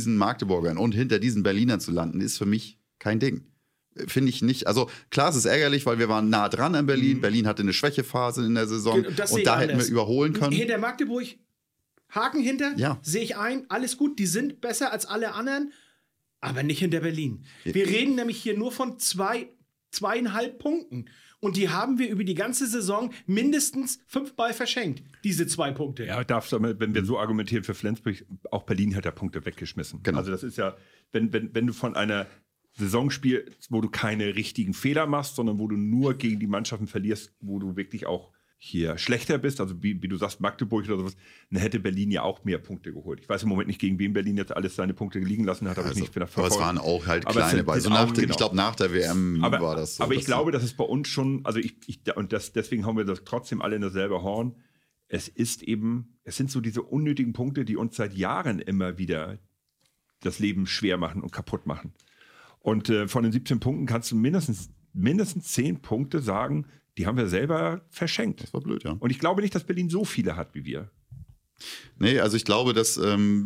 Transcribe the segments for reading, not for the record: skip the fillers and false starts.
diesen Magdeburgern und hinter diesen Berlinern zu landen, ist für mich kein Ding. Finde ich nicht. Also klar, es ist ärgerlich, weil wir waren nah dran an Berlin. Berlin hatte eine Schwächephase in der Saison und da hätten wir überholen können. Hinter Magdeburg, Haken hinter, Ja. sehe ich ein, alles gut, die sind besser als alle anderen, aber nicht hinter Berlin. Wir reden nämlich hier nur von 2,5 Punkten. Und die haben wir über die ganze Saison mindestens 5-mal verschenkt, diese 2 Punkte. Ja, darfst du, wenn wir so argumentieren für Flensburg, auch Berlin hat da Punkte weggeschmissen. Genau. Also das ist ja, wenn du von einer Saison spielst, wo du keine richtigen Fehler machst, sondern wo du nur gegen die Mannschaften verlierst, wo du wirklich auch hier schlechter bist, also wie du sagst, Magdeburg oder sowas, dann hätte Berlin ja auch mehr Punkte geholt. Ich weiß im Moment nicht, gegen wen Berlin jetzt alles seine Punkte liegen lassen hat, aber ich nicht verfolgt. Aber es waren auch halt Aber kleine bei. So nach, genau. Ich glaube, nach der WM war das so. Aber ich glaube, dass es bei uns schon, also deswegen haben wir das trotzdem alle in dasselbe Horn. Es sind so diese unnötigen Punkte, die uns seit Jahren immer wieder das Leben schwer machen und kaputt machen. Und von den 17 Punkten kannst du mindestens 10 Punkte sagen, die haben wir selber verschenkt. Das war blöd, ja. Und ich glaube nicht, dass Berlin so viele hat wie wir. Nee, also ich glaube, dass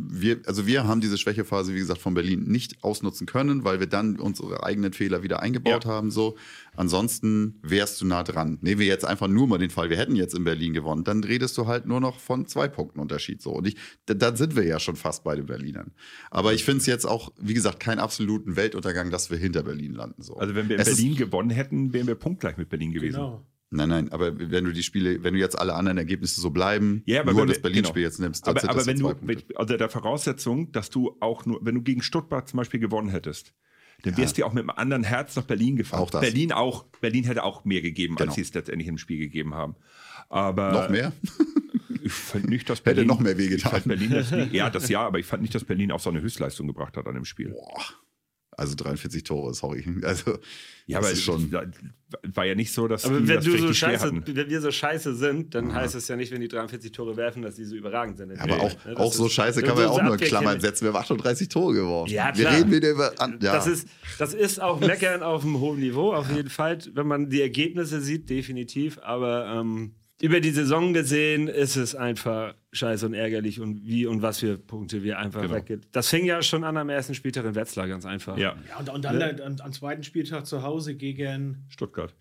wir haben diese Schwächephase, wie gesagt, von Berlin nicht ausnutzen können, weil wir dann unsere eigenen Fehler wieder eingebaut haben. So. Ansonsten wärst du nah dran. Nehmen wir jetzt einfach nur mal den Fall, wir hätten jetzt in Berlin gewonnen, dann redest du halt nur noch von 2 Punkten Unterschied. So. Und dann sind wir ja schon fast bei den Berlinern. Aber ich finde es jetzt auch, wie gesagt, keinen absoluten Weltuntergang, dass wir hinter Berlin landen. So. Also wenn wir in Berlin gewonnen hätten, wären wir punktgleich mit Berlin gewesen. Genau. Nein, aber wenn du jetzt alle anderen Ergebnisse so bleiben, ja, aber nur das Berlin-Spiel jetzt nimmst, dann sind das wenn 2 du, Punkte. also der Voraussetzung, dass du auch nur, wenn du gegen Stuttgart zum Beispiel gewonnen hättest, dann wärst du ja auch mit einem anderen Herz nach Berlin gefahren. Auch das. Berlin hätte auch mehr gegeben, Genau. als sie es letztendlich im Spiel gegeben haben. Aber Noch mehr? Ich fand nicht, dass Berlin... Hätte noch mehr wehgetan. Aber ich fand nicht, dass Berlin auch so eine Höchstleistung gebracht hat an dem Spiel. Boah. Also 43 Tore, sorry. Also, Ja, aber ist schon. war ja nicht so, dass Aber die wenn das du so richtig schwer scheiße, hatten. wenn wir so scheiße sind, dann heißt es ja nicht, wenn die 43 Tore werfen, dass die so überragend sind. Aber Nee, auch, ne, auch so scheiße kann man ja auch nur in Klammern setzen. Wir haben 38 Tore geworfen. Ja, wir klar. reden wieder über. Ja. Das ist auch Meckern auf einem hohen Niveau, auf jeden Fall. Wenn man die Ergebnisse sieht, definitiv. Aber über die Saison gesehen ist es einfach scheiße und ärgerlich und wie und was für Punkte wir einfach weggeht. Das fing ja schon an am ersten Spieltag in Wetzlar, ganz einfach. Ja. Ja, und dann am zweiten Spieltag zu Hause gegen Stuttgart.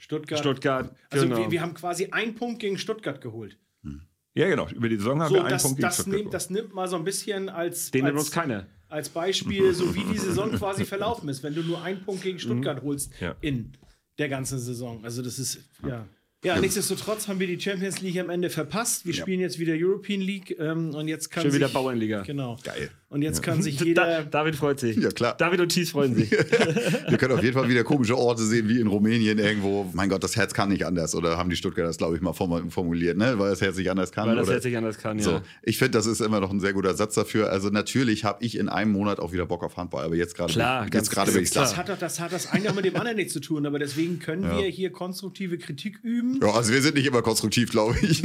Also genau. wir haben quasi 1 Punkt gegen Stuttgart geholt. Ja, genau. Über die Saison haben So, wir einen Punkt gegen Stuttgart. das nimmt mal so ein bisschen Den nimmt uns keiner. als Beispiel, so wie die Saison quasi verlaufen ist, wenn du nur 1 Punkt gegen Stuttgart holst in der ganzen Saison. Also das ist, Ja, nichtsdestotrotz haben wir die Champions League am Ende verpasst. Wir spielen jetzt wieder European League und jetzt kann Schon sich, wieder Bauernliga. Genau. Geil. Und jetzt kann sich jeder... David freut sich. Ja, klar. David und Thies freuen sich. Wir können auf jeden Fall wieder komische Orte sehen, wie in Rumänien irgendwo. Mein Gott, das Herz kann nicht anders. Oder haben die Stuttgarter das, glaube ich, mal formuliert, ne? Weil das Herz nicht anders kann. Weil das oder? Herz nicht anders kann, ja. So. Ich finde, das ist immer noch ein sehr guter Satz dafür. Also natürlich habe ich in einem Monat auch wieder Bock auf Handball. Aber jetzt gerade bin ich das hat das eine auch mit dem anderen nichts zu tun. Aber deswegen können wir hier konstruktive Kritik üben. Ja, also wir sind nicht immer konstruktiv, glaube ich.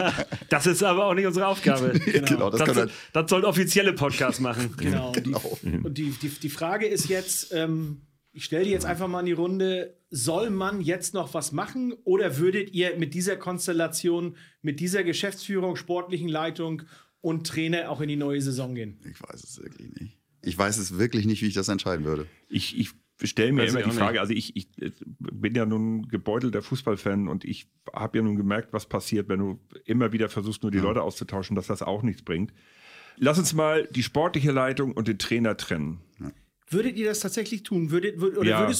Das ist aber auch nicht unsere Aufgabe. Genau, das sollen offizielle Podcasts machen. Genau. Und die Frage ist jetzt, ich stelle die jetzt einfach mal in die Runde, soll man jetzt noch was machen oder würdet ihr mit dieser Konstellation, mit dieser Geschäftsführung, sportlichen Leitung und Trainer auch in die neue Saison gehen? Ich weiß es wirklich nicht. Ich weiß es wirklich nicht, wie ich das entscheiden würde. Ich stelle mir immer die Frage, also ich bin ja nun gebeutelter Fußballfan und ich habe ja nun gemerkt, was passiert, wenn du immer wieder versuchst, nur die Leute auszutauschen, dass das auch nichts bringt. Lass uns mal die sportliche Leitung und den Trainer trennen. Ja. Würdet ihr das tatsächlich tun? Würdest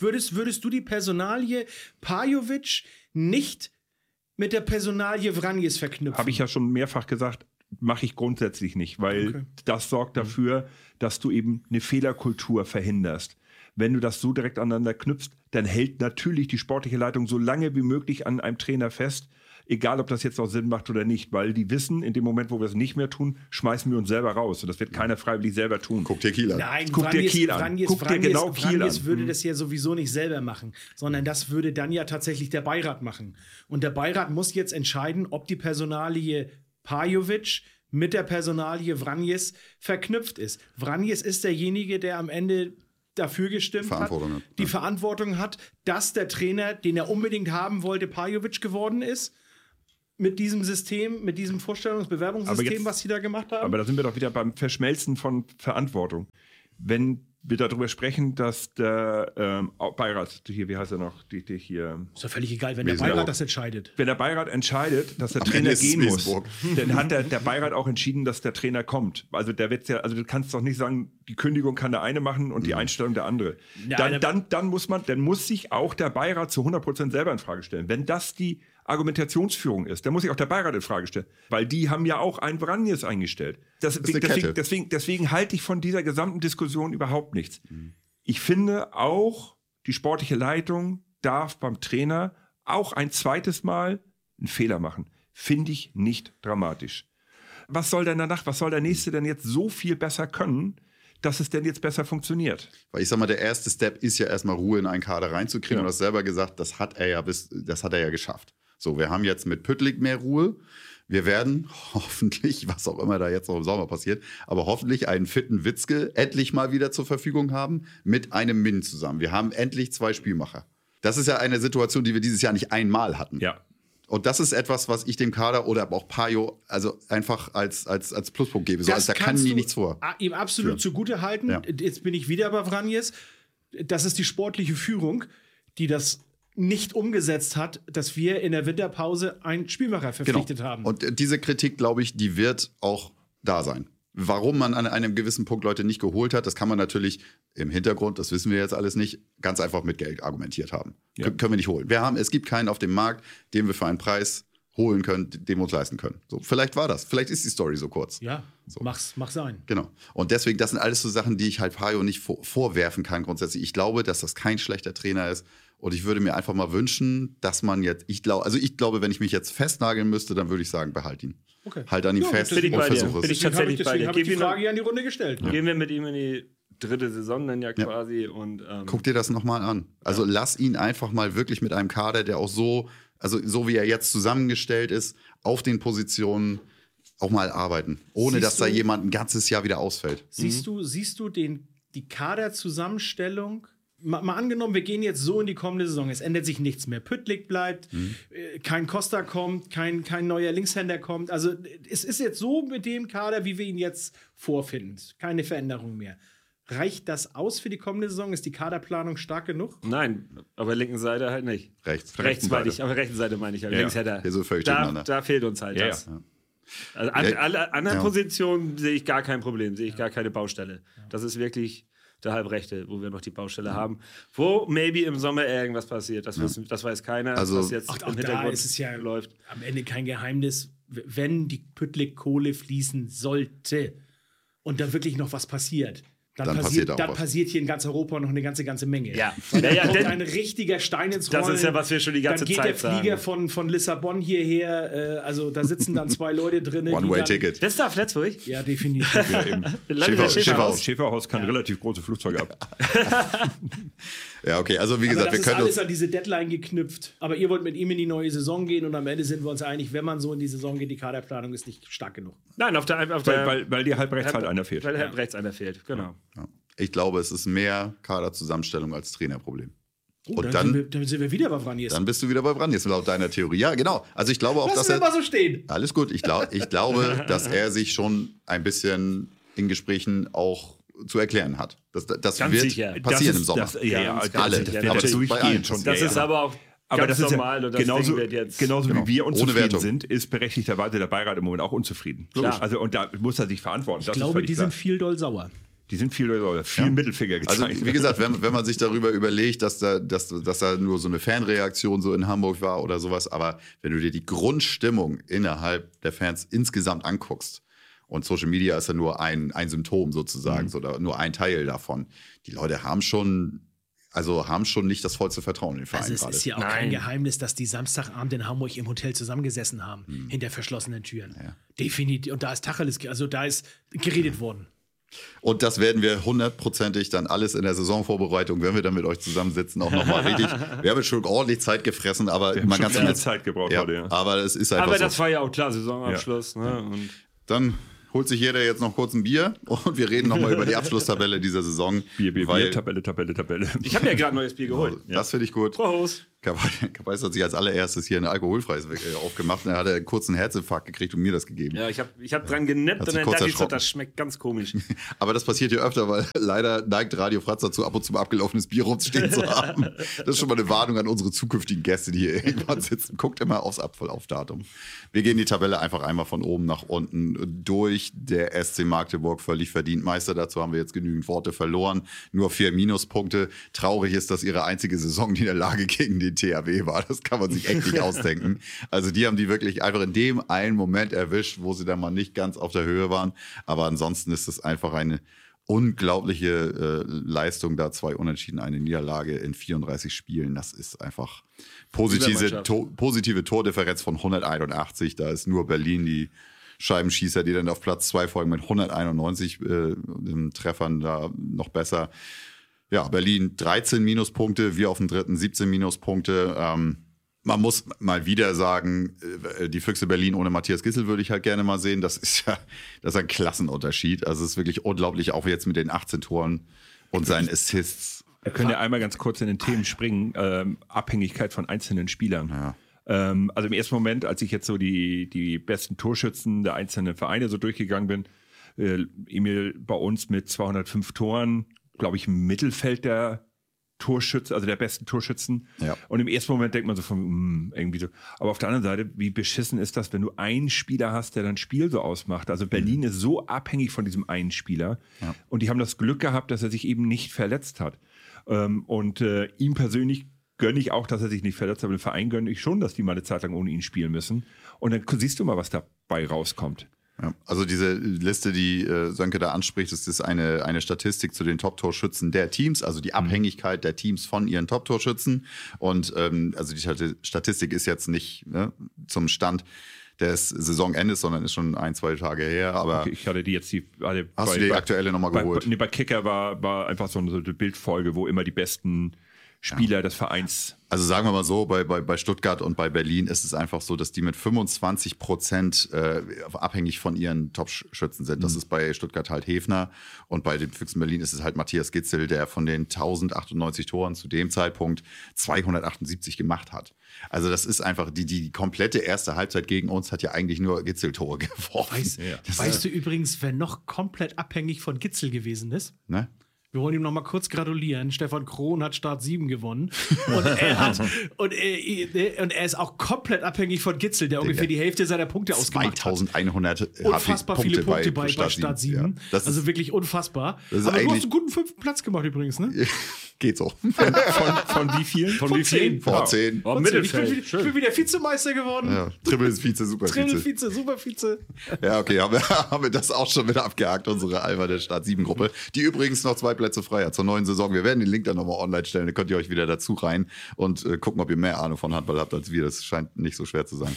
du die Personalie Pajovic nicht mit der Personalie Vranjes verknüpfen? Habe ich ja schon mehrfach gesagt, mache ich grundsätzlich nicht, weil das sorgt dafür, dass du eben eine Fehlerkultur verhinderst. Wenn du das so direkt aneinander knüpfst, dann hält natürlich die sportliche Leitung so lange wie möglich an einem Trainer fest, egal ob das jetzt auch Sinn macht oder nicht, weil die wissen, in dem Moment, wo wir es nicht mehr tun, schmeißen wir uns selber raus und das wird keiner freiwillig selber tun. Guck dir Kiel an. Nein, Guck dir Kiel an. Guck dir genau Kiel an. würde das ja sowieso nicht selber machen, sondern das würde dann ja tatsächlich der Beirat machen. Und der Beirat muss jetzt entscheiden, ob die Personalie Pajovic mit der Personalie Vranjes verknüpft ist. Vranjes ist derjenige, der am Ende dafür gestimmt hat, die Verantwortung hat, dass der Trainer, den er unbedingt haben wollte, Pajovic geworden ist. mit diesem System, mit diesem Bewerbungssystem, was sie da gemacht haben. Aber da sind wir doch wieder beim Verschmelzen von Verantwortung. Wenn wir darüber sprechen, dass der Beirat, hier, wie heißt er noch? Hier. Ist doch völlig egal, wenn der Beirat das entscheidet. Wenn der Beirat entscheidet, dass der Trainer gehen muss, dann hat der Beirat auch entschieden, dass der Trainer kommt. Also der wird's ja, also du kannst doch nicht sagen, die Kündigung kann der eine machen und die Einstellung der andere. Ja, Dann muss sich auch der Beirat zu 100% selber in Frage stellen. Wenn das die Argumentationsführung ist, dann muss sich auch der Beirat in Frage stellen, weil die haben ja auch einen Vranjes eingestellt. Deswegen halte ich von dieser gesamten Diskussion überhaupt nichts. Ich finde auch, die sportliche Leitung darf beim Trainer auch ein zweites Mal einen Fehler machen. Finde ich nicht dramatisch. Was soll denn danach, was soll der Nächste denn jetzt so viel besser können, dass es denn jetzt besser funktioniert? Weil ich sag mal, der erste Step ist ja erstmal Ruhe in einen Kader reinzukriegen. Und du hast selber gesagt, das hat er ja geschafft. So, wir haben jetzt mit Püttlik mehr Ruhe. Wir werden hoffentlich, was auch immer da jetzt noch im Sommer passiert, aber hoffentlich einen fitten Witzke endlich mal wieder zur Verfügung haben mit einem Min zusammen. Wir haben endlich 2 Spielmacher. Das ist ja eine Situation, die wir dieses Jahr nicht einmal hatten. Ja. Und das ist etwas, was ich dem Kader oder auch Pajo also einfach als Pluspunkt gebe. So, also da kann nie nichts vor. Ihm absolut zugute halten. Ja. Jetzt bin ich wieder bei Vranjes. Das ist die sportliche Führung, die das nicht umgesetzt hat, dass wir in der Winterpause einen Spielmacher verpflichtet haben. Und diese Kritik, glaube ich, die wird auch da sein. Warum man an einem gewissen Punkt Leute nicht geholt hat, das kann man natürlich im Hintergrund, das wissen wir jetzt alles nicht, ganz einfach mit Geld argumentiert haben. Ja. Können wir nicht holen. Es gibt keinen auf dem Markt, den wir für einen Preis holen können, den wir uns leisten können. So, vielleicht war das. Vielleicht ist die Story so kurz. Ja, so. Mach's sein. Genau. Und deswegen, das sind alles so Sachen, die ich halt Pajo nicht vorwerfen kann grundsätzlich. Ich glaube, dass das kein schlechter Trainer ist. Und ich würde mir einfach mal wünschen, dass man jetzt, ich glaube, wenn ich mich jetzt festnageln müsste, dann würde ich sagen, behalt ihn. Okay. Halt an ihm fest und versuche es. Deswegen habe ich die Frage hier an die Runde gestellt. Ja. Gehen wir mit ihm in die 3. Saison dann ja quasi. Und, guck dir das nochmal an. Also lass ihn einfach mal wirklich mit einem Kader, der auch so wie er jetzt zusammengestellt ist, auf den Positionen auch mal arbeiten. Ohne dass da jemand ein ganzes Jahr wieder ausfällt. Siehst du die Kaderzusammenstellung? Mal angenommen, wir gehen jetzt so in die kommende Saison. Es ändert sich nichts mehr. Püttlik bleibt, kein Costa kommt, kein neuer Linkshänder kommt. Also es ist jetzt so mit dem Kader, wie wir ihn jetzt vorfinden. Keine Veränderung mehr. Reicht das aus für die kommende Saison? Ist die Kaderplanung stark genug? Nein, auf der linken Seite halt nicht. Rechts meine ich, auf der rechten Seite meine ich. Linkshänder. So da fehlt uns halt das. Ja. Also alle anderen Positionen sehe ich gar kein Problem, sehe ich gar keine Baustelle. Das ist wirklich der Halbrechte, wo wir noch die Baustelle haben. Wo maybe im Sommer irgendwas passiert, das weiß keiner, was jetzt im Hintergrund ist es ja läuft. Am Ende kein Geheimnis, wenn die Püttlik-Kohle fließen sollte und da wirklich noch was passiert, dann passiert hier in ganz Europa noch eine ganze Menge. Ja. Da kommt ein richtiger Stein ins Rollen. Das ist ja, was wir schon die ganze Zeit sagen. Dann geht der Flieger von Lissabon hierher, also da sitzen dann 2 Leute drin. One-Way-Ticket. Das darf Flensburg? Ja, definitiv. Schäferhaus kann relativ große Flugzeuge ab. Ja, okay, also wie gesagt, wir können alles an diese Deadline geknüpft. Aber ihr wollt mit ihm in die neue Saison gehen und am Ende sind wir uns einig, wenn man so in die Saison geht, die Kaderplanung ist nicht stark genug. Nein, weil dir halb rechts halt einer fehlt. Weil halb rechts einer fehlt, genau. Ja. Ich glaube, es ist mehr Kaderzusammenstellung als Trainerproblem. Und dann sind wir wieder bei Vranjes. Dann bist du wieder bei Vranjes, laut deiner Theorie. Ja, genau. Also ich glaube auch, dass er mal so stehen. Alles gut. Ich glaube, dass er sich schon ein bisschen in Gesprächen auch zu erklären hat. Das wird sicher passieren im Sommer. Alle. Aber durchgehen schon. Das ist aber auch aber das ist normal. Ja genauso wie wir unzufrieden sind, ist berechtigterweise der Beirat im Moment auch unzufrieden. Also, und da muss er sich verantworten. Ich glaube, die sind viel doll sauer. Die sind viel Mittelfinger gezeigt. Also wie gesagt, wenn man sich darüber überlegt, dass da nur so eine Fanreaktion so in Hamburg war oder sowas, aber wenn du dir die Grundstimmung innerhalb der Fans insgesamt anguckst, und Social Media ist ja nur ein Symptom sozusagen, oder nur ein Teil davon, die Leute haben schon nicht das vollste Vertrauen in den Verein gerade. Also es ist ja auch kein Geheimnis, dass die Samstagabend in Hamburg im Hotel zusammengesessen haben, hinter verschlossenen Türen. Ja. Definitiv. Und da ist Tacheles, also da ist geredet worden. Und das werden wir 100%ig dann alles in der Saisonvorbereitung, wenn wir dann mit euch zusammensitzen, auch nochmal richtig. Wir haben jetzt schon ordentlich Zeit gefressen, aber man ganz viel Zeit gebraucht heute. Ja. Aber es ist einfach so. Aber das war ja auch klar, Saisonabschluss. Ja. Ne? Und dann holt sich jeder jetzt noch kurz ein Bier und wir reden nochmal über die Abschlusstabelle dieser Saison. Bier, Tabelle. Ich habe ja gerade ein neues Bier geholt. Das finde ich gut. Prost. Kapais hat sich als allererstes hier ein alkoholfreies aufgemacht und er hat einen kurzen Herzinfarkt gekriegt und mir das gegeben. Ja, ich hab dran genippt und dann dachte ich so, das schmeckt ganz komisch. Aber das passiert hier öfter, weil leider neigt Radio Fratz dazu, ab und zu mal abgelaufenes Bier rumstehen zu haben. Das ist schon mal eine Warnung an unsere zukünftigen Gäste, die hier irgendwann sitzen. Guckt immer aufs Ablaufdatum. Wir gehen die Tabelle einfach einmal von oben nach unten durch. Der SC Magdeburg völlig verdient Meister. Dazu haben wir jetzt genügend Worte verloren. Nur 4 Minuspunkte. Traurig ist, dass ihre einzige Saisonniederlage gegen den THW war. Das kann man sich echt nicht ausdenken. Also die haben die wirklich einfach in dem einen Moment erwischt, wo sie dann mal nicht ganz auf der Höhe waren. Aber ansonsten ist es einfach eine unglaubliche Leistung, da 2 Unentschieden, eine Niederlage in 34 Spielen. Das ist einfach positive Tordifferenz von 181. Da ist nur Berlin die Scheibenschießer, die dann auf Platz 2 folgen mit 191 Treffern da noch besser. Ja, Berlin 13 Minuspunkte, wir auf dem 3. 17 Minuspunkte. Man muss mal wieder sagen, die Füchse Berlin ohne Matthias Gitzel würde ich halt gerne mal sehen. Das ist ein Klassenunterschied. Also es ist wirklich unglaublich, auch jetzt mit den 18 Toren und seinen Assists. Wir können ja einmal ganz kurz in den Themen springen. Abhängigkeit von einzelnen Spielern. Ja. Also im ersten Moment, als ich jetzt so die besten Torschützen der einzelnen Vereine so durchgegangen bin, Emil bei uns mit 205 Toren, glaube ich, im Mittelfeld der Torschützen, also der besten Torschützen. Ja. Und im ersten Moment denkt man so irgendwie so. Aber auf der anderen Seite, wie beschissen ist das, wenn du einen Spieler hast, der dein Spiel so ausmacht? Also Berlin ist so abhängig von diesem einen Spieler. Ja. Und die haben das Glück gehabt, dass er sich eben nicht verletzt hat. Und ihm persönlich gönne ich auch, dass er sich nicht verletzt hat. Aber dem Verein gönne ich schon, dass die mal eine Zeit lang ohne ihn spielen müssen. Und dann siehst du mal, was dabei rauskommt. Ja, also diese Liste, die Sönke da anspricht, das ist eine Statistik zu den Top-Torschützen der Teams, also die Abhängigkeit der Teams von ihren Top-Torschützen. Und also die Statistik ist jetzt nicht zum Stand des Saisonendes, sondern ist schon 1-2 Tage her. Aber okay, ich hatte die jetzt hast du die aktuelle nochmal geholt? Bei Kicker war einfach so eine Bildfolge, wo immer die besten Spieler des Vereins. Also sagen wir mal so, bei Stuttgart und bei Berlin ist es einfach so, dass die mit 25% abhängig von ihren Top-Schützen sind. Das ist bei Stuttgart halt Hefner und bei den Füchsen Berlin ist es halt Matthias Gitzel, der von den 1098 Toren zu dem Zeitpunkt 278 gemacht hat. Also das ist einfach, die komplette erste Halbzeit gegen uns hat ja eigentlich nur Gitzel-Tore geworfen. Weißt du übrigens, wer noch komplett abhängig von Gitzel gewesen ist? Ne? Wir wollen ihm noch mal kurz gratulieren. Stefan Krohn hat Start 7 gewonnen. Und er ist auch komplett abhängig von Gitzel, der ungefähr die Hälfte seiner Punkte ausgemacht hat. 2100 unfassbar Punkte viele Punkte bei Start 7. Ja, also wirklich unfassbar. Aber du hast einen guten 5. Platz gemacht übrigens, ne? Geht so. Von wie vielen? Von wie vielen? Vor 10. Oh, ich bin wieder Vizemeister geworden. Ja, Triple ist Vize, Super Vize. Triple Vize, Super Vize. Ja, okay, haben wir das auch schon wieder abgehakt, unsere Alba der Start 7 Gruppe, die übrigens noch 2 Plätze frei hat zur neuen Saison. Wir werden den Link dann nochmal online stellen, da könnt ihr euch wieder dazu rein und gucken, ob ihr mehr Ahnung von Handball habt als wir. Das scheint nicht so schwer zu sein.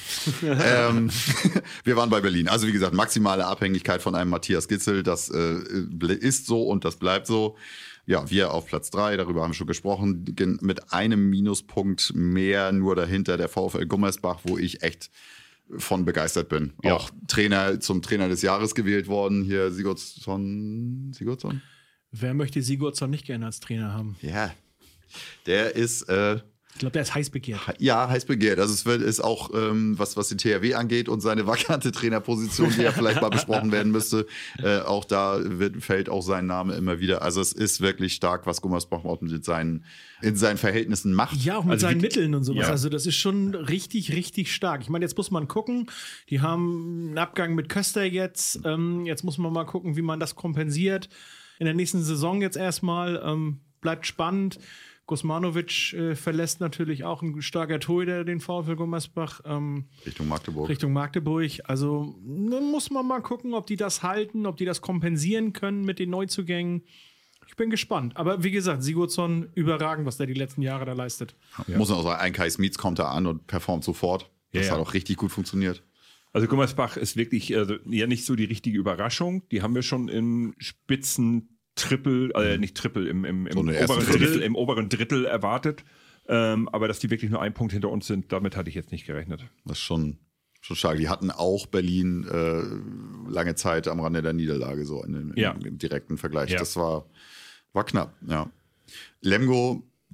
Wir waren bei Berlin. Also wie gesagt, maximale Abhängigkeit von einem Matthias Gitzel, das ist so und das bleibt so. Ja, wir auf Platz 3, darüber haben wir schon gesprochen, mit einem Minuspunkt mehr nur dahinter der VfL Gummersbach, wo ich echt von begeistert bin. Ja. Auch zum Trainer des Jahres gewählt worden, hier Sigurdsson? Wer möchte Sigurdsson nicht gerne als Trainer haben? Ja, der ist... ich glaube, der ist heiß begehrt. Ja, heiß begehrt. Also es ist auch, was den THW angeht und seine vakante Trainerposition, die ja vielleicht mal besprochen werden müsste, auch da fällt auch sein Name immer wieder. Also es ist wirklich stark, was Gummersbach in seinen Verhältnissen macht. Ja, auch mit also seinen Mitteln und sowas. Ja. Also das ist schon richtig, richtig stark. Ich meine, jetzt muss man gucken. Die haben einen Abgang mit Köster jetzt. Jetzt muss man mal gucken, wie man das kompensiert. In der nächsten Saison jetzt erstmal. Bleibt spannend. Gusmanovic verlässt natürlich auch ein starker Torhüter den VfL Gummersbach. Richtung Magdeburg. Also muss man mal gucken, ob die das halten, ob die das kompensieren können mit den Neuzugängen. Ich bin gespannt. Aber wie gesagt, Sigurdsson, überragend, was der die letzten Jahre da leistet. Ja. Muss man auch sagen, ein Kai Smietz kommt da an und performt sofort. Das hat auch richtig gut funktioniert. Also Gummersbach ist wirklich ja nicht so die richtige Überraschung. Die haben wir schon in Spitzen nicht Triple, im oberen Drittel erwartet. Aber dass die wirklich nur einen Punkt hinter uns sind, damit hatte ich jetzt nicht gerechnet. Das ist schon stark. Die hatten auch Berlin lange Zeit am Rande der Niederlage, so im direkten Vergleich. Ja. Das war knapp, ja. Lemgo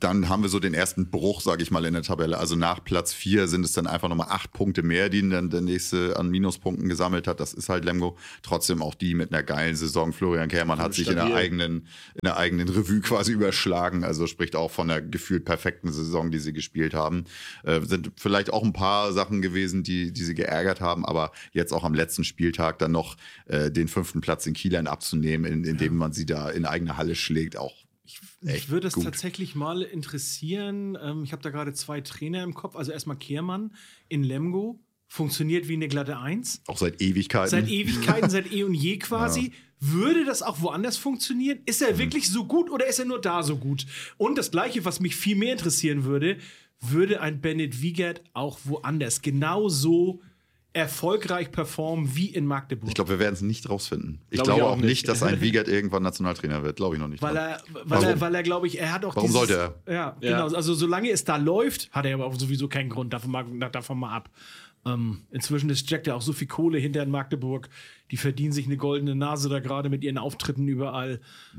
dann haben wir so den ersten Bruch, sage ich mal, in der Tabelle. Also nach Platz 4 sind es dann einfach nochmal 8 Punkte mehr, die dann der nächste an Minuspunkten gesammelt hat. Das ist halt Lemgo. Trotzdem auch die mit einer geilen Saison. Florian Kehrmann hat sich in der eigenen Revue quasi überschlagen. Also spricht auch von der gefühlt perfekten Saison, die sie gespielt haben. Sind vielleicht auch ein paar Sachen gewesen, die sie geärgert haben, aber jetzt auch am letzten Spieltag dann noch den 5. Platz in Kielern abzunehmen, indem man sie da in eigener Halle schlägt, auch Mich würde es tatsächlich mal interessieren. Ich habe da gerade 2 Trainer im Kopf. Also erstmal Kehrmann in Lemgo. Funktioniert wie eine glatte 1. Auch seit Ewigkeiten. Seit eh und je quasi. Ja. Würde das auch woanders funktionieren? Ist er wirklich so gut oder ist er nur da so gut? Und das Gleiche, was mich viel mehr interessieren würde ein Bennett Wiegert auch woanders genauso erfolgreich performen wie in Magdeburg? Ich glaube, wir werden es nicht rausfinden. Ich glaube auch nicht, dass ein Wiegert irgendwann Nationaltrainer wird. Glaube ich noch nicht. Weil er glaube ich, er hat auch Warum sollte er? Ja, genau. Also solange es da läuft, hat er aber auch sowieso keinen Grund. Davon mal ab. Inzwischen steckt ja auch so viel Kohle hinter in Magdeburg. Die verdienen sich eine goldene Nase da gerade mit ihren Auftritten überall.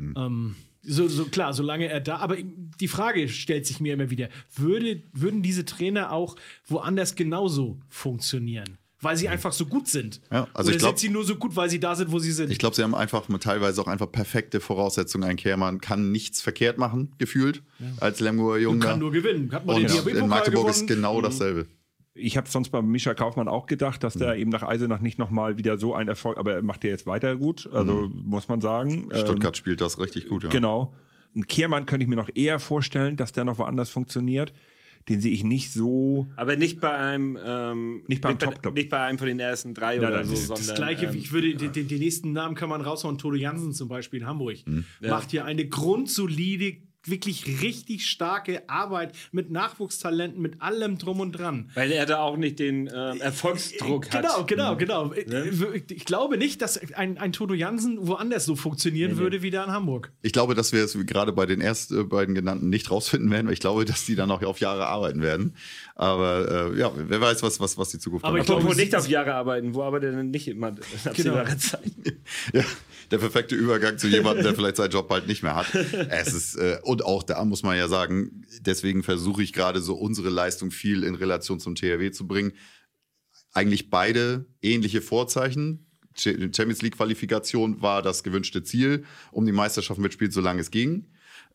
Klar, solange er da. Aber die Frage stellt sich mir immer wieder: Würden diese Trainer auch woanders genauso funktionieren? Weil sie einfach so gut sind. Ja, also oder sind sie nur so gut, weil sie da sind, wo sie sind? Ich glaube, sie haben einfach teilweise auch einfach perfekte Voraussetzungen. Ein Kehrmann kann nichts verkehrt machen, gefühlt, als Lemgoer Junge. Kann nur gewinnen. Hat man und den in Magdeburg ist genau dasselbe. Ich habe sonst bei Mischa Kaufmann auch gedacht, dass der eben nach Eisenach nicht nochmal wieder so einen Erfolg, aber er macht ja jetzt weiter gut, also muss man sagen. Stuttgart spielt das richtig gut, ja. Genau. Ein Kehrmann könnte ich mir noch eher vorstellen, dass der noch woanders funktioniert. Den sehe ich nicht so. Aber nicht bei einem Top-Club. Nicht bei einem von den ersten 3 oder so, sondern. Das Gleiche, ich würde den nächsten Namen kann man raushauen. Toto Jansen zum Beispiel in Hamburg. Macht hier eine grundsolide, wirklich richtig starke Arbeit mit Nachwuchstalenten, mit allem drum und dran. Weil er da auch nicht den Erfolgsdruck hat. Genau. Ich glaube nicht, dass ein Toto Jansen woanders so funktionieren würde wie da in Hamburg. Ich glaube, dass wir es gerade bei den ersten beiden genannten nicht rausfinden werden, weil ich glaube, dass die dann noch auf Jahre arbeiten werden. Aber wer weiß, was die Zukunft aber ich glaube, wo nicht auf Jahre arbeiten, wo arbeitet er denn nicht immer absehbare Zeit? Ja, der perfekte Übergang zu jemandem, der vielleicht seinen Job bald nicht mehr hat. Es ist, und auch da muss man ja sagen, deswegen versuche ich gerade so unsere Leistung viel in Relation zum THW zu bringen. Eigentlich beide ähnliche Vorzeichen. Champions League Qualifikation war das gewünschte Ziel, um die Meisterschaft mitspielt, solange es ging.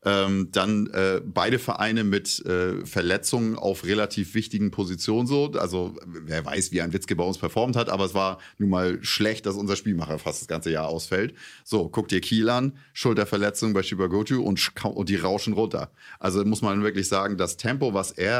Dann beide Vereine mit Verletzungen auf relativ wichtigen Positionen so. Also wer weiß, wie ein Witzke bei uns performt hat, aber es war nun mal schlecht, dass unser Spielmacher fast das ganze Jahr ausfällt. So, guck dir Kiel an, Schulterverletzung bei Shibagotu und die rauschen runter. Also muss man wirklich sagen, das Tempo,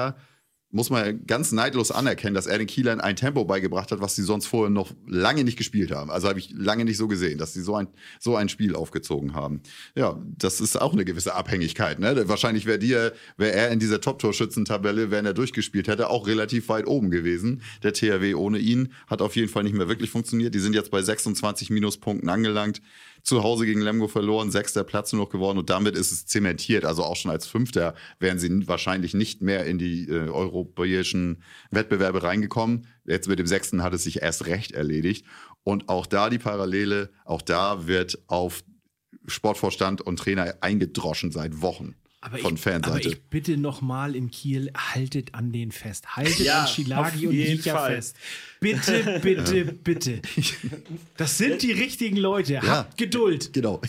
muss man ganz neidlos anerkennen, dass er den Kielern ein Tempo beigebracht hat, was sie sonst vorher noch lange nicht gespielt haben. Also habe ich lange nicht so gesehen, dass sie so ein Spiel aufgezogen haben. Ja, das ist auch eine gewisse Abhängigkeit. Ne? Wahrscheinlich wäre er in dieser Top-Torschützen-Tabelle, wenn er durchgespielt hätte, auch relativ weit oben gewesen. Der THW ohne ihn hat auf jeden Fall nicht mehr wirklich funktioniert. Die sind jetzt bei 26 Minuspunkten angelangt. Zu Hause gegen Lemgo verloren, 6. Platz nur noch geworden und damit ist es zementiert. Also auch schon als 5. wären sie wahrscheinlich nicht mehr in die europäischen Wettbewerbe reingekommen. Jetzt mit dem 6. hat es sich erst recht erledigt. Und auch da die Parallele, auch da wird auf Sportvorstand und Trainer eingedroschen seit Wochen. Von Fanseite. Aber ich bitte nochmal in Kiel, haltet an den fest. Haltet an Schilagi und Jicha fest. Bitte. Das sind die richtigen Leute. Habt Geduld. Genau.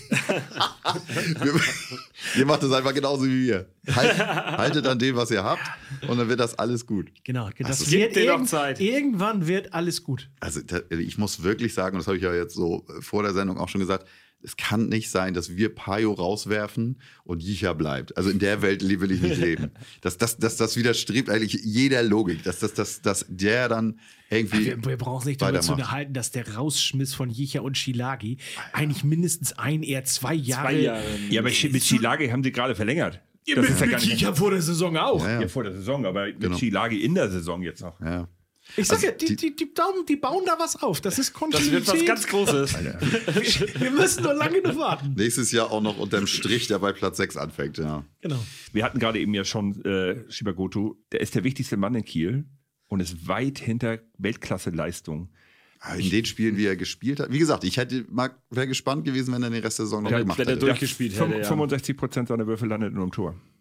Ihr macht das einfach genauso wie wir. Haltet an dem, was ihr habt und dann wird das alles gut. Genau. Das gibt dir noch Zeit. Irgendwann wird alles gut. Also ich muss wirklich sagen, und das habe ich ja jetzt so vor der Sendung auch schon gesagt, es kann nicht sein, dass wir Pajo rauswerfen und Jicha bleibt. Also in der Welt will ich nicht leben. Das widerstrebt eigentlich jeder Logik, dass der dann irgendwie wir brauchen nicht darüber zu unterhalten, dass der Rausschmiss von Jicha und Schilagi eigentlich mindestens eher 2 Jahre... 2 Jahre. Ja, aber mit Schilagi haben sie gerade verlängert. Das ist ja gar nicht Jicha vor der Saison auch. Ja, vor der Saison, aber mit Schilagi in der Saison jetzt noch. Ja. Ich sag ja, die bauen da was auf. Das ist Kontinuität. Das wird was ganz Großes. Wir müssen nur lange genug warten. Nächstes Jahr auch noch unterm Strich, der bei Platz 6 anfängt. Ja. Genau. Wir hatten gerade eben ja schon Shibagotu. Der ist der wichtigste Mann in Kiel und ist weit hinter Weltklasse-Leistung. In den Spielen, wie er gespielt hat. Wie gesagt, ich wäre gespannt gewesen, wenn er den Rest der Saison noch gemacht hätte. Wenn er durchgespielt hätte. 65% seiner Würfe landeten nur im Tor.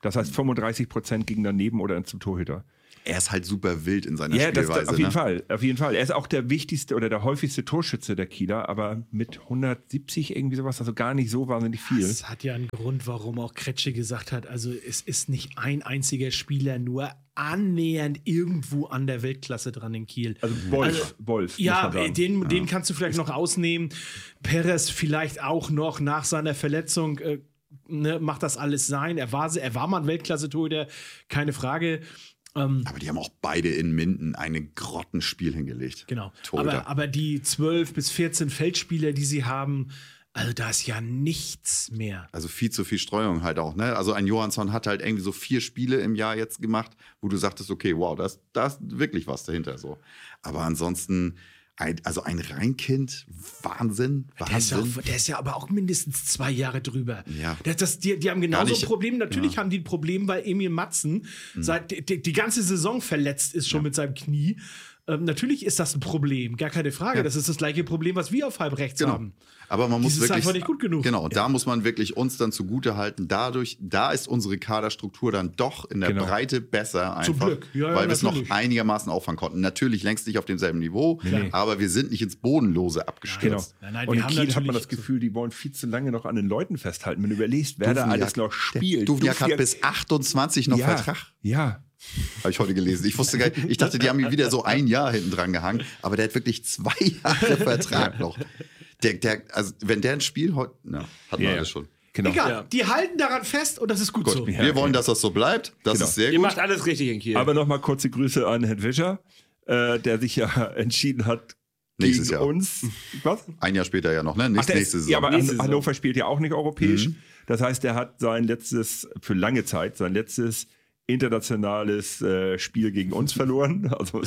Das heißt 35% gingen daneben oder zum Torhüter. Er ist halt super wild in seiner Ja, Spielweise. auf jeden Fall, auf jeden Fall. Er ist auch der wichtigste oder der häufigste Torschütze der Kieler, aber mit 170 irgendwie sowas, also gar nicht so wahnsinnig viel. Das hat ja einen Grund, warum auch Kretsche gesagt hat, also es ist nicht ein einziger Spieler nur annähernd irgendwo an der Weltklasse dran in Kiel. Also Wolf. Ja, muss man sagen. den kannst du vielleicht noch ausnehmen. Perez vielleicht auch noch nach seiner Verletzung macht das alles sein. Er war mal ein Weltklasse-Torhüter, keine Frage. Aber die haben auch beide in Minden ein Grottenspiel hingelegt. Genau. Torhüter. Aber die 12 bis 14 Feldspieler, die sie haben, also da ist ja nichts mehr. Also viel zu viel Streuung halt auch. Ne? Also ein Johansson hat halt irgendwie so 4 Spiele im Jahr jetzt gemacht, wo du sagtest, okay, wow, da ist wirklich was dahinter so. Aber ansonsten, ein Rheinkind, Wahnsinn. Der ist ja aber auch mindestens 2 Jahre drüber. Ja. Die haben genauso ein Problem. Natürlich haben die ein Problem, weil Emil Matzen die ganze Saison verletzt ist schon mit seinem Knie. Natürlich ist das ein Problem, gar keine Frage. Ja. Das ist das gleiche Problem, was wir auf halb rechts haben. Aber man muss ist wirklich einfach nicht gut genug. Genau, da muss man wirklich uns dann zugute halten. Da ist unsere Kaderstruktur dann doch in der Breite besser einfach, Zum Glück. Ja, weil wir es noch einigermaßen auffangen konnten. Natürlich längst nicht auf demselben Niveau, aber wir sind nicht ins Bodenlose abgestürzt. Genau. Nein, und in Kiel hat man das Gefühl, die wollen viel zu lange noch an den Leuten festhalten. Wenn du überlegst, wer da alles noch spielt. Duvniak hat bis 28 noch Vertrag. Ja. Habe ich heute gelesen. Ich dachte, die haben ihm wieder so 1 Jahr hinten dran gehangen, aber der hat wirklich 2 Jahre Vertrag noch. Also wenn der ein Spiel heute, hat man alles schon. Genau. Egal, die halten daran fest und das ist gut so. Wir wollen, dass das so bleibt. Das ist sehr gut. Ihr macht alles richtig in Kiel. Aber nochmal kurze Grüße an Herrn Fischer, der sich ja entschieden hat, nächstes Jahr. Uns. Was? 1 Jahr später ja noch, ne? Nächste Saison. Ja, aber Hannover spielt ja auch nicht europäisch. Das heißt, er hat für lange Zeit sein letztes internationales Spiel gegen uns verloren. Also,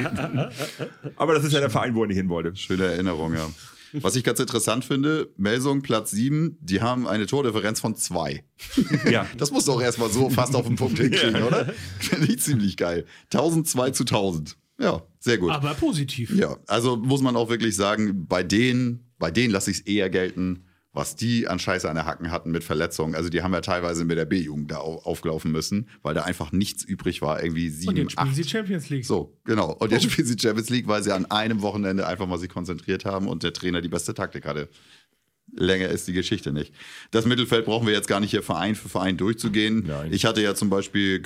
aber das ist ja der Verein, wo er nicht hin wollte. Schöne Erinnerung, ja. Was ich ganz interessant finde, Melsung Platz 7, die haben eine Tordifferenz von 2. Ja. Das muss doch erstmal so fast auf den Punkt hinkriegen, oder? Finde ich ziemlich geil. 1002 zu 1000. Ja, sehr gut. Aber positiv. Ja, also muss man auch wirklich sagen, bei denen lasse ich es eher gelten, was die an Scheiße an der Hacken hatten mit Verletzungen. Also die haben ja teilweise mit der B-Jugend da aufgelaufen müssen, weil da einfach nichts übrig war. Irgendwie 7, 8. Und jetzt spielen sie Champions League. So, genau. Und jetzt spielen sie Champions League, weil sie an einem Wochenende einfach mal sich konzentriert haben und der Trainer die beste Taktik hatte. Länger ist die Geschichte nicht. Das Mittelfeld brauchen wir jetzt gar nicht hier Verein für Verein durchzugehen. Nein. Ich hatte ja zum Beispiel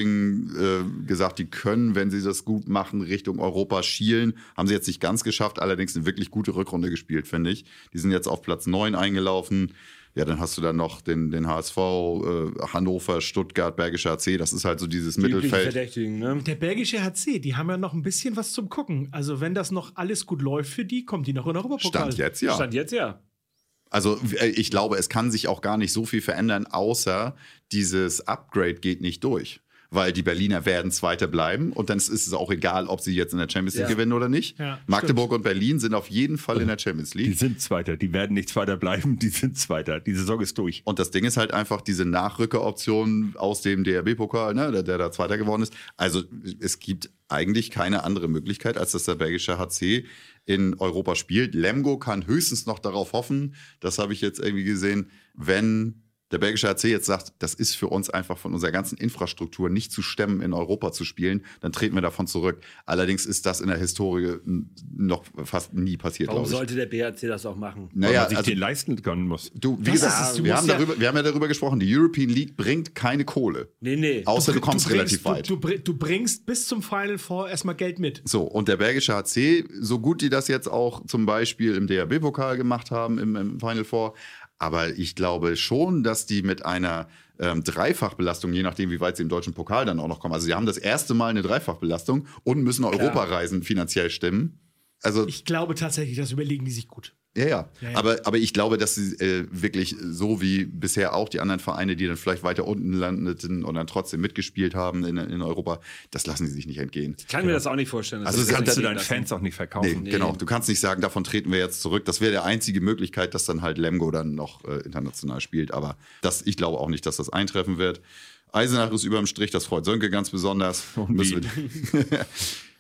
Görping gesagt, die können, wenn sie das gut machen, Richtung Europa schielen. Haben sie jetzt nicht ganz geschafft, allerdings eine wirklich gute Rückrunde gespielt, finde ich. Die sind jetzt auf Platz 9 eingelaufen. Ja, dann hast du dann noch den HSV, Hannover, Stuttgart, Bergischer HC. Das ist halt so dieses Mittelfeld. Ne? Der Bergische HC, die haben ja noch ein bisschen was zum Gucken. Also wenn das noch alles gut läuft für die, kommt die noch in Europapokal. Stand jetzt, ja. Also ich glaube, es kann sich auch gar nicht so viel verändern, außer dieses Upgrade geht nicht durch. Weil die Berliner werden Zweiter bleiben und dann ist es auch egal, ob sie jetzt in der Champions League gewinnen oder nicht. Ja, Magdeburg und Berlin sind auf jeden Fall in der Champions League. Die sind Zweiter, die werden nicht Zweiter bleiben, die sind Zweiter. Die Saison ist durch. Und das Ding ist halt einfach diese Nachrückeroption aus dem DRB-Pokal, ne, der da Zweiter geworden ist. Also es gibt eigentlich keine andere Möglichkeit, als dass der Bergische HC in Europa spielt. Lemgo kann höchstens noch darauf hoffen, das habe ich jetzt irgendwie gesehen, wenn der Bergische HC jetzt sagt, das ist für uns einfach von unserer ganzen Infrastruktur nicht zu stemmen, in Europa zu spielen, dann treten wir davon zurück. Allerdings ist das in der Historie noch fast nie passiert, glaube ich. Warum sollte der BHC das auch machen? Naja, weil man sich den leisten können muss. Wie gesagt, wir haben ja darüber gesprochen, die European League bringt keine Kohle. Nee. Außer du kommst relativ weit. Du bringst bis zum Final Four erstmal Geld mit. So, und der Bergische HC, so gut die das jetzt auch zum Beispiel im DRB-Pokal gemacht haben, im Final Four, aber ich glaube schon, dass die mit einer Dreifachbelastung, je nachdem, wie weit sie im deutschen Pokal dann auch noch kommen. Also sie haben das erste Mal eine Dreifachbelastung und müssen Europareisen finanziell stemmen. Also ich glaube tatsächlich, das überlegen die sich gut. Ja. Aber ich glaube, dass sie wirklich so wie bisher auch die anderen Vereine, die dann vielleicht weiter unten landeten und dann trotzdem mitgespielt haben in Europa, das lassen sie sich nicht entgehen. Ich kann mir das auch nicht vorstellen. Also das kannst du deinen Fans auch nicht verkaufen. Nee. Genau, du kannst nicht sagen, davon treten wir jetzt zurück. Das wäre die einzige Möglichkeit, dass dann halt Lemgo dann noch international spielt. Aber ich glaube auch nicht, dass das eintreffen wird. Eisenach ist über dem Strich, das freut Sönke ganz besonders.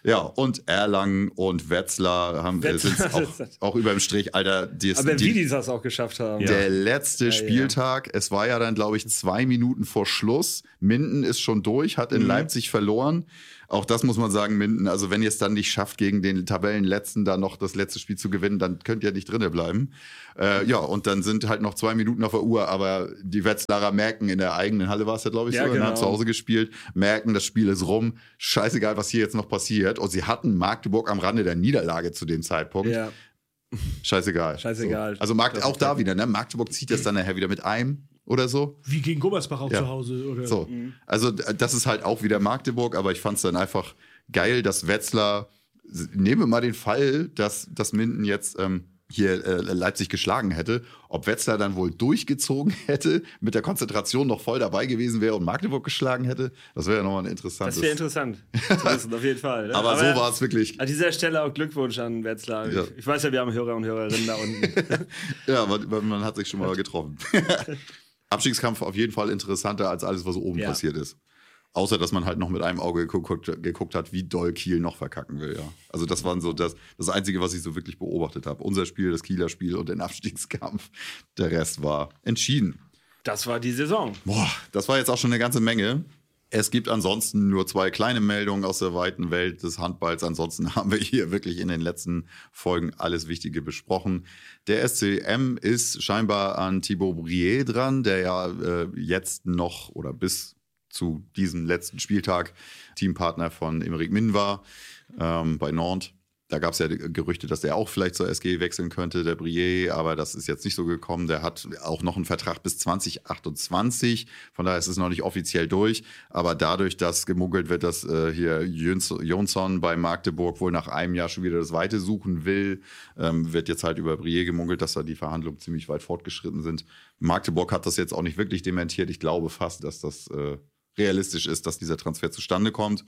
Ja, und Erlangen und Wetzlar sind auch über dem Strich. Alter, aber wie die das auch geschafft haben. Der letzte Spieltag, es war ja dann, glaube ich, 2 Minuten vor Schluss. Minden ist schon durch, hat in Leipzig verloren. Auch das muss man sagen, Minden, also wenn ihr es dann nicht schafft, gegen den Tabellenletzten da noch das letzte Spiel zu gewinnen, dann könnt ihr nicht drinnen bleiben. Ja, und dann sind halt noch 2 Minuten auf der Uhr, aber die Wetzlarer merken, in der eigenen Halle war es ja, glaube ich, so, genau. Haben zu Hause gespielt, merken, das Spiel ist rum, scheißegal, was hier jetzt noch passiert. Und sie hatten Magdeburg am Rande der Niederlage zu dem Zeitpunkt. Ja. Scheißegal. So. Also auch da wieder, ne? Magdeburg zieht das dann nachher wieder mit einem oder so. Wie gegen Gummersbach auch zu Hause. Oder? So. Also das ist halt auch wieder Magdeburg, aber ich fand es dann einfach geil, dass Wetzlar, nehmen wir mal den Fall, dass Minden jetzt hier Leipzig geschlagen hätte, ob Wetzlar dann wohl durchgezogen hätte, mit der Konzentration noch voll dabei gewesen wäre und Magdeburg geschlagen hätte, das wäre ja nochmal ein interessantes. Das wäre interessant zu wissen, auf jeden Fall. Ne? Aber so war es wirklich. An dieser Stelle auch Glückwunsch an Wetzlar. Ja. Ich weiß ja, wir haben Hörer und Hörerinnen da unten. Ja, aber man hat sich schon mal getroffen. Abstiegskampf auf jeden Fall interessanter als alles, was oben passiert ist. Außer, dass man halt noch mit einem Auge geguckt hat, wie doll Kiel noch verkacken will. Ja. Also das waren so das Einzige, was ich so wirklich beobachtet habe. Unser Spiel, das Kieler Spiel und den Abstiegskampf. Der Rest war entschieden. Das war die Saison. Boah, das war jetzt auch schon eine ganze Menge. Es gibt ansonsten nur 2 kleine Meldungen aus der weiten Welt des Handballs. Ansonsten haben wir hier wirklich in den letzten Folgen alles Wichtige besprochen. Der SCM ist scheinbar an Thibaut Brier dran, der ja jetzt noch oder bis zu diesem letzten Spieltag Teampartner von Aymeric Min war bei Nantes. Da gab es ja Gerüchte, dass der auch vielleicht zur SG wechseln könnte, der Brier, aber das ist jetzt nicht so gekommen. Der hat auch noch einen Vertrag bis 2028, von daher ist es noch nicht offiziell durch. Aber dadurch, dass gemunkelt wird, dass hier Jonsson bei Magdeburg wohl nach einem Jahr schon wieder das Weite suchen will, wird jetzt halt über Brier gemunkelt, dass da die Verhandlungen ziemlich weit fortgeschritten sind. Magdeburg hat das jetzt auch nicht wirklich dementiert. Ich glaube fast, dass das realistisch ist, dass dieser Transfer zustande kommt.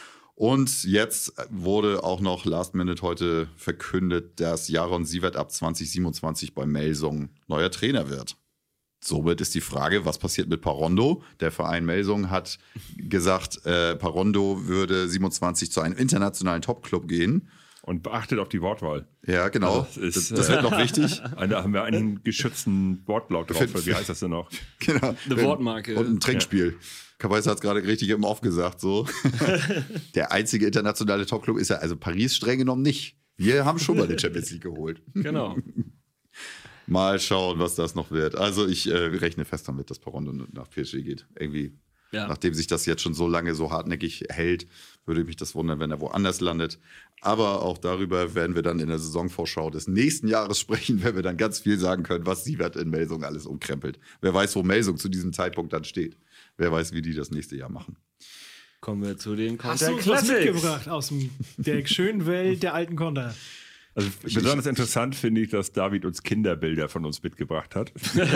Und jetzt wurde auch noch Last Minute heute verkündet, dass Jaron Sievert ab 2027 bei Melsung neuer Trainer wird. Somit ist die Frage, was passiert mit Parondo? Der Verein Melsung hat gesagt, Parondo würde 27 zu einem internationalen Topclub gehen. Und beachtet auf die Wortwahl. Ja, genau. Also das wird noch wichtig. Da haben wir einen geschützten Wortlaut drauf. Wie heißt das denn noch? Genau. Eine Wortmarke. Und ein Trinkspiel. Ja. Kawais hat es gerade richtig im Off gesagt. So. Der einzige internationale Topclub ist ja, also Paris streng genommen nicht. Wir haben schon mal die Champions League geholt. Genau. Mal schauen, was das noch wird. Also ich rechne fest damit, dass Parondo nach PSG geht. Irgendwie, nachdem sich das jetzt schon so lange so hartnäckig hält, würde mich das wundern, wenn er woanders landet. Aber auch darüber werden wir dann in der Saisonvorschau des nächsten Jahres sprechen, wenn wir dann ganz viel sagen können, was Sievert in Melsung alles umkrempelt. Wer weiß, wo Melsung zu diesem Zeitpunkt dann steht. Wer weiß, wie die das nächste Jahr machen. Kommen wir zu den Konter Hast du uns was mitgebracht aus der schönen Welt der alten Konter? Also besonders interessant finde ich, dass David uns Kinderbilder von uns mitgebracht hat.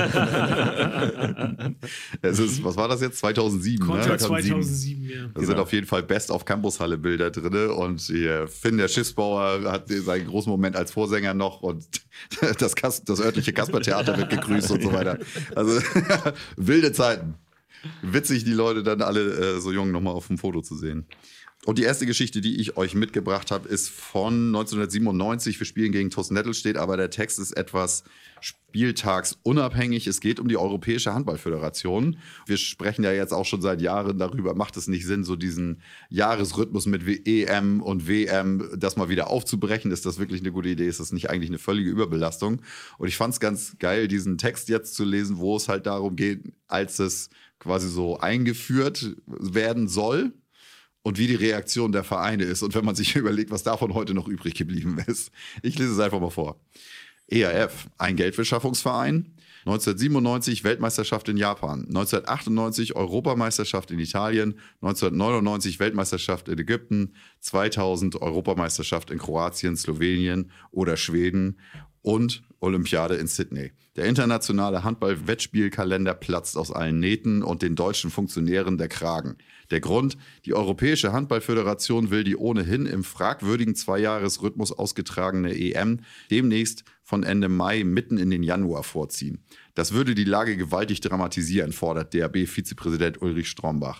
Was war das jetzt? 2007, Konter, ne? 2007, ja. Da sind auf jeden Fall Best auf Campushalle Bilder drin. Und hier Finn, der Schiffsbauer, hat seinen großen Moment als Vorsänger noch. Und das örtliche Kaspertheater wird gegrüßt und so weiter. Also wilde Zeiten. Witzig, die Leute dann alle so jung nochmal auf dem Foto zu sehen. Und die erste Geschichte, die ich euch mitgebracht habe, ist von 1997. Wir spielen gegen TuS Nettelstedt, aber der Text ist etwas spieltagsunabhängig. Es geht um die Europäische Handballföderation. Wir sprechen ja jetzt auch schon seit Jahren darüber, macht es nicht Sinn, so diesen Jahresrhythmus mit EM und WM, das mal wieder aufzubrechen? Ist das wirklich eine gute Idee? Ist das nicht eigentlich eine völlige Überbelastung? Und ich fand es ganz geil, diesen Text jetzt zu lesen, wo es halt darum geht, als es quasi so eingeführt werden soll. Und wie die Reaktion der Vereine ist. Und wenn man sich überlegt, was davon heute noch übrig geblieben ist. Ich lese es einfach mal vor. EAF, ein Geldbeschaffungsverein. 1997 Weltmeisterschaft in Japan. 1998 Europameisterschaft in Italien. 1999 Weltmeisterschaft in Ägypten. 2000 Europameisterschaft in Kroatien, Slowenien oder Schweden. Und Olympiade in Sydney. Der internationale Handball-Wettspielkalender platzt aus allen Nähten und den deutschen Funktionären der Kragen. Der Grund: Die Europäische Handballföderation will die ohnehin im fragwürdigen 2-Jahres-Rhythmus ausgetragene EM demnächst von Ende Mai mitten in den Januar vorziehen. Das würde die Lage gewaltig dramatisieren, fordert DHB-Vizepräsident Ulrich Strombach.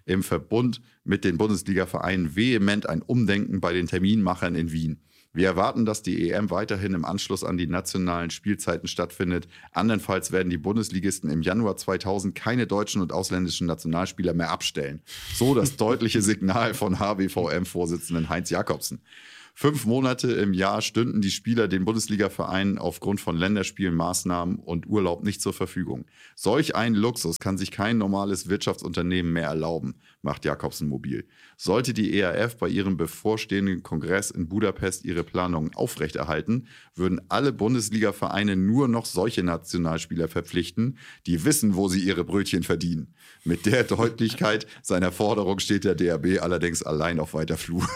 im Verbund mit den Bundesliga-Vereinen vehement ein Umdenken bei den Terminmachern in Wien. Wir erwarten, dass die EM weiterhin im Anschluss an die nationalen Spielzeiten stattfindet. Andernfalls werden die Bundesligisten im Januar 2000 keine deutschen und ausländischen Nationalspieler mehr abstellen. So das deutliche Signal von HBVM-Vorsitzenden Heinz Jakobsen. 5 Monate im Jahr stünden die Spieler den Bundesliga-Vereinen aufgrund von Länderspielen, Maßnahmen und Urlaub nicht zur Verfügung. Solch einen Luxus kann sich kein normales Wirtschaftsunternehmen mehr erlauben, macht Jakobsen mobil. Sollte die ERF bei ihrem bevorstehenden Kongress in Budapest ihre Planungen aufrechterhalten, würden alle Bundesliga-Vereine nur noch solche Nationalspieler verpflichten, die wissen, wo sie ihre Brötchen verdienen. Mit der Deutlichkeit seiner Forderung steht der DRB allerdings allein auf weiter Flur.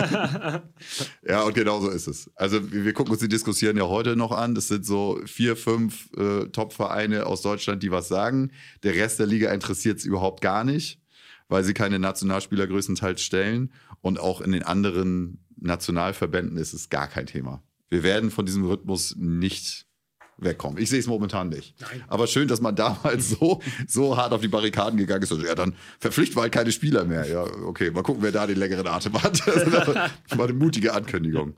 Ja, und genau so ist es. Also wir gucken uns die Diskussion ja heute noch an. Das sind so 4, 5 Top-Vereine aus Deutschland, die was sagen. Der Rest der Liga interessiert es überhaupt gar nicht, weil sie keine Nationalspieler größtenteils stellen. Und auch in den anderen Nationalverbänden ist es gar kein Thema. Wir werden von diesem Rhythmus nicht wegkommen. Ich sehe es momentan nicht. Nein. Aber schön, dass man damals so hart auf die Barrikaden gegangen ist. Also, ja, dann verpflichten wir halt keine Spieler mehr. Ja, okay, mal gucken, wer da den längeren Atem hat. Das war eine mutige Ankündigung.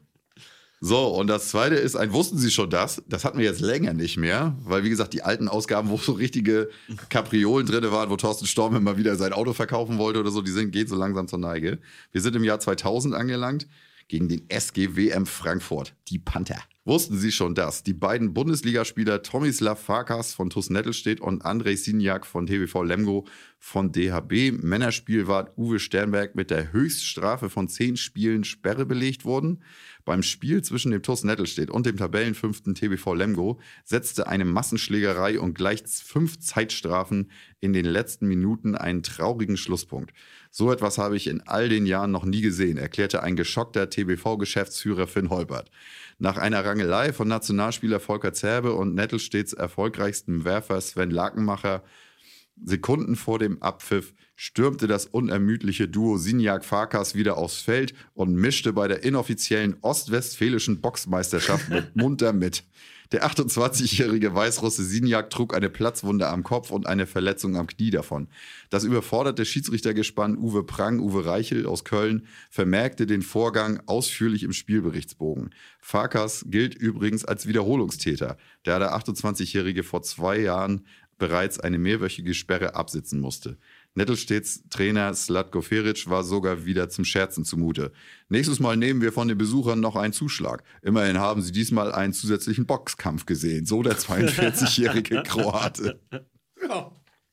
So, und das Zweite ist, wussten Sie schon das? Das hatten wir jetzt länger nicht mehr, weil, wie gesagt, die alten Ausgaben, wo so richtige Kapriolen drin waren, wo Thorsten Storm immer wieder sein Auto verkaufen wollte oder so, geht so langsam zur Neige. Wir sind im Jahr 2000 angelangt gegen den SGWM Frankfurt, die Panther. Wussten Sie schon, dass die beiden Bundesligaspieler Tomislav Farkas von TuS Nettelstedt und Andrej Sinjak von TBV Lemgo von DHB Männerspielwart Uwe Sternberg mit der Höchststrafe von 10 Spielen Sperre belegt wurden? Beim Spiel zwischen dem TuS Nettelstedt und dem Tabellenfünften TBV Lemgo setzte eine Massenschlägerei und gleich 5 Zeitstrafen in den letzten Minuten einen traurigen Schlusspunkt. So etwas habe ich in all den Jahren noch nie gesehen, erklärte ein geschockter TBV-Geschäftsführer Finn Holpert. Nach einer Rangelei von Nationalspieler Volker Zerbe und Nettelstedts erfolgreichstem Werfer Sven Lakenmacher Sekunden vor dem Abpfiff stürmte das unermüdliche Duo Sinjak Farkas wieder aufs Feld und mischte bei der inoffiziellen ostwestfälischen Boxmeisterschaft munter mit. Der 28-jährige Weißrusse Sinjak trug eine Platzwunde am Kopf und eine Verletzung am Knie davon. Das überforderte Schiedsrichtergespann Uwe Reichel aus Köln vermerkte den Vorgang ausführlich im Spielberichtsbogen. Farkas gilt übrigens als Wiederholungstäter, da der 28-jährige vor 2 Jahren bereits eine mehrwöchige Sperre absitzen musste. Nettelstedts Trainer Slatko Feric war sogar wieder zum Scherzen zumute. Nächstes Mal nehmen wir von den Besuchern noch einen Zuschlag. Immerhin haben sie diesmal einen zusätzlichen Boxkampf gesehen. So der 42-jährige Kroate. Ja.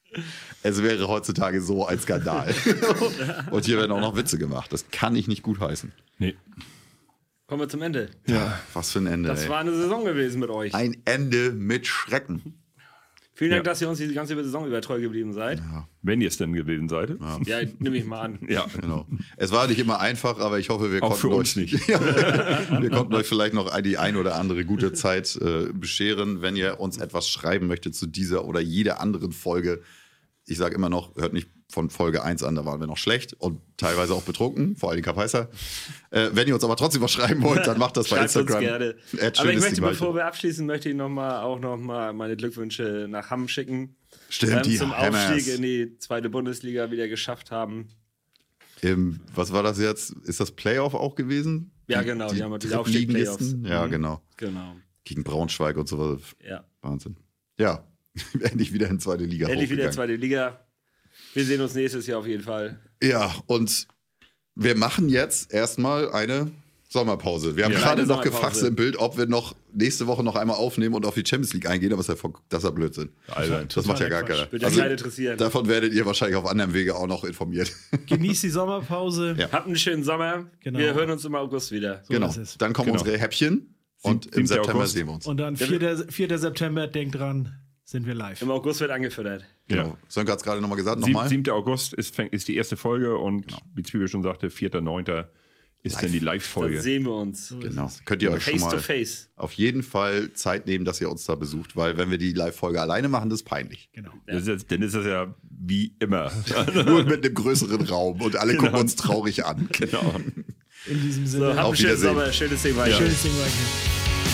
Es wäre heutzutage so ein Skandal. Und hier werden auch noch Witze gemacht. Das kann ich nicht gutheißen. Nee. Kommen wir zum Ende. Ja, was für ein Ende. Das war eine Saison gewesen mit euch. Ein Ende mit Schrecken. Vielen Dank, dass ihr uns die ganze Saison über treu geblieben seid. Ja. Wenn ihr es denn gewesen seid. Ja, nehme ich mal an. Ja, genau. Es war nicht immer einfach, aber ich hoffe, wir konnten euch nicht. Wir konnten euch vielleicht noch die ein oder andere gute Zeit bescheren. Wenn ihr uns etwas schreiben möchtet zu dieser oder jeder anderen Folge, ich sage immer noch, hört nicht von Folge 1 an, da waren wir noch schlecht und teilweise auch betrunken, vor allem Kapaiser. Wenn ihr uns aber trotzdem was schreiben wollt, dann macht das bei Instagram. Uns gerne. Aber ich möchte, bevor wir abschließen, möchte ich noch mal meine Glückwünsche nach Hamm schicken. Stimmt, die zum Hammers. Aufstieg in die 2. Bundesliga wieder geschafft haben. Was war das jetzt? Ist das Playoff auch gewesen? Ja, genau. Die haben die Aufstieg-Playoffs. Ja, genau. Gegen Braunschweig und so was. Ja. Wahnsinn. Ja, endlich wieder in 2. Liga. Endlich wieder in 2. Liga. Wir sehen uns nächstes Jahr auf jeden Fall. Ja, und wir machen jetzt erstmal eine Sommerpause. Wir haben gerade noch gefasst im Bild, ob wir noch nächste Woche noch einmal aufnehmen und auf die Champions League eingehen, aber das ist ja Blödsinn. Alter, das macht ja gar keiner. Würde ja interessieren. Davon werdet ihr wahrscheinlich auf anderem Wege auch noch informiert. Genießt die Sommerpause. Ja. Habt einen schönen Sommer. Genau. Wir hören uns im August wieder. So genau. Dann kommen unsere Häppchen und im September sehen wir uns. Und dann 4. September, denkt dran, sind wir live. Im August wird angefüttert. Genau. Sönke hat es gerade nochmal gesagt. Nochmal. 7. August ist die erste Folge und wie Zwiebel schon sagte, 4.9. ist dann die Live-Folge. Dann sehen wir uns. Genau. Könnt ihr euch schon mal auf jeden Fall Zeit nehmen, dass ihr uns da besucht, weil wenn wir die Live-Folge alleine machen, das ist peinlich. Genau. Ja. Dann ist das ja wie immer. Nur mit einem größeren Raum und alle gucken uns traurig an. Genau. In diesem Sinne. So, habt einen schönen Sommer. Schönes Ding weiter. Schönes Ding weiter.